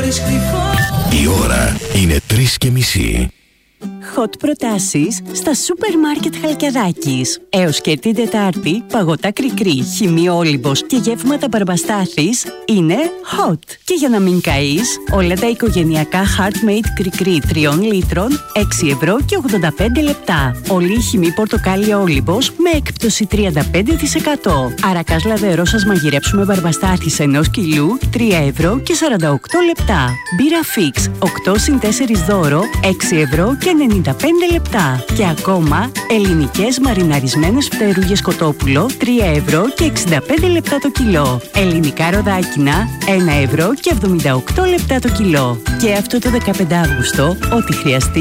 Η ώρα είναι 3:30. Hot προτάσεις στα σούπερ μάρκετ Χαλκιαδάκης. Έως και την Τετάρτη, παγωτά κρικρί, χυμή Όλυμπος και γεύματα Μπαρμπαστάθης είναι hot. Και για να μην καείς, όλα τα οικογενειακά Heartmade κρικρί 3 λίτρων, 6 ευρώ και 85 λεπτά. Όλη η χυμή πορτοκάλι Όλυμπος με έκπτωση 35%. Αρακάς λαδερό σας μαγειρέψουμε Μπαρμπαστάθης 1 κιλού, 3 ευρώ και 48 λεπτά. Μπύρα Fix 8+4 δώρο, 6 ευρώ και 95 λεπτά. Και ακόμα ελληνικές μαριναρισμένες φτερούγες κοτόπουλο 3 ευρώ και 65 λεπτά το κιλό. Ελληνικά ροδάκινα 1 ευρώ και 78 λεπτά το κιλό. Και αυτό το 15 Αύγουστο, ό,τι χρειαστεί